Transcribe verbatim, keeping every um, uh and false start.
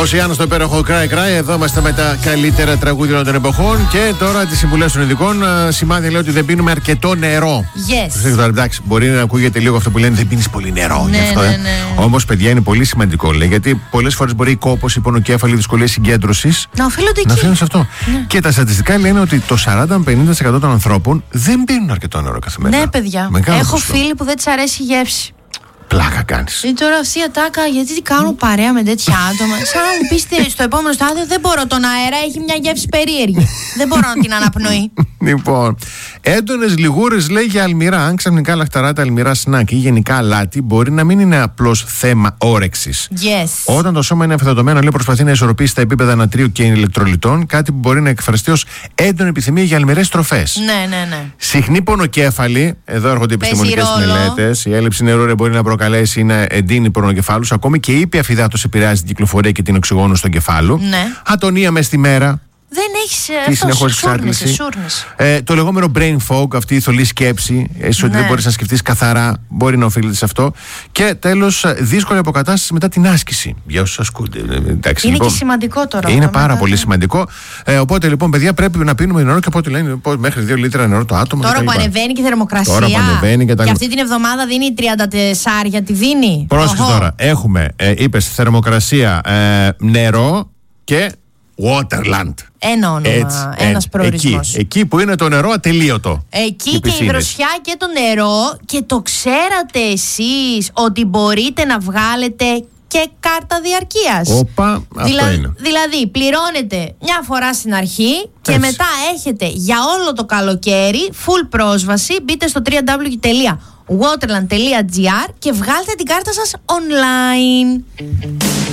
Οσιάνο στο υπέροχο Cry Cry. Εδώ είμαστε με τα καλύτερα τραγούδια των εποχών. Και τώρα τις συμβουλές των ειδικών. Σημάδι λέει ότι δεν πίνουμε αρκετό νερό. Yes. Τώρα, εντάξει, μπορεί να ακούγεται λίγο αυτό που λένε δεν πίνεις πολύ νερό. Ναι, αυτό, ναι, ε. ναι. Όμως, παιδιά, είναι πολύ σημαντικό. Λέει, γιατί πολλές φορές μπορεί η κόπωση, η πονοκέφαλη, δυσκολίες συγκέντρωσης να οφείλονται εκεί. Να οφείλουν σε αυτό. Ναι. Και τα στατιστικά λένε ότι το σαράντα με πενήντα τοις εκατό των ανθρώπων δεν πίνουν αρκετό νερό καθημερινά. Ναι, παιδιά. Μεγάλο Έχω ποσοστό. φίλοι που δεν της αρέσει η γεύση. Πλάκα κάνεις. Είναι τώρα αυτή η ατάκα, γιατί τι κάνω παρέα με τέτοια άτομα. Σαν να μου πείτε στο επόμενο στάδιο, δεν μπορώ, τον αέρα έχει μια γεύση περίεργη. Δεν μπορώ να την αναπνοεί. Λοιπόν, έντονες λιγούρες λέει για αλμυρά. Αν ξαφνικά λαχταράτε αλμυρά σνακ ή γενικά αλάτι, μπορεί να μην είναι απλώς θέμα όρεξης. Yes. Όταν το σώμα είναι αφεδοτωμένο, λέει, προσπαθεί να ισορροπήσει τα επίπεδα νατρίου και ηλεκτρολιτών, κάτι που μπορεί να εκφραστεί ως έντονη επιθυμία για αλμυρές τροφές. Ναι, ναι, ναι. Συχνή πονοκέφαλη, εδώ έρχονται οι επιστημονικές μελέτες. Η έλλειψη νερού μπορεί να προκαλέσει ή να εντείνει πονοκεφάλους. Ακόμη και η ήπια φυδάτωση επηρεάζει την κυκλοφορία και την οξυγόνωση στον κεφάλου. Ναι. Ατονία μες τη μέρα. Δεν έχεις Τη συνεχώς εξάρτηση. Ε, το λεγόμενο brain fog, αυτή η θολή σκέψη, εσύ ότι Ναι. δεν μπορείς να σκεφτείς καθαρά, μπορεί να οφείλεται σε αυτό. Και τέλος, δύσκολη αποκατάσταση μετά την άσκηση. Για όσους ασκούνται. Εντάξει, είναι λοιπόν, και σημαντικό τώρα. είναι μετά, πάρα ναι. πολύ σημαντικό. Ε, οπότε λοιπόν, παιδιά, πρέπει να πίνουμε νερό και από ό,τι λένε μέχρι δύο λίτρα νερό το άτομο. Τώρα και που τα λοιπά. ανεβαίνει και η θερμοκρασία. Τώρα που ανεβαίνει και τα Και λοιπά. αυτή την εβδομάδα δίνει τριάντα τέσσερα, τη δίνει. Πρόσεξε Οχο. τώρα. Έχουμε, ε, είπες, θερμοκρασία, ε, νερό και Waterland. Ένα όνομα, Έτσι, ένας ε, προορισμός. Εκεί, εκεί που είναι το νερό ατελείωτο. Εκεί οι και η πισίνες. δροσιά και το νερό. Και το ξέρατε εσείς ότι μπορείτε να βγάλετε και κάρτα διαρκείας. Όπα, αυτό Δηλα- είναι. Δηλαδή πληρώνετε μια φορά στην αρχή και Έτσι. μετά έχετε για όλο το καλοκαίρι full πρόσβαση. Μπείτε στο double-u double-u double-u τελεία waterland τελεία gr και βγάλτε την κάρτα σας online.